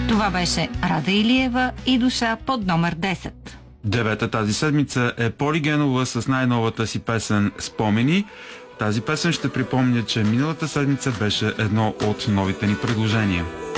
Това беше Рада Илиева и Душа под номер 10. Девета тази седмица е Поли Генова с най-новата си песен "Спомени". Тази песен ще припомня, че миналата седмица беше едно от новите ни предложения.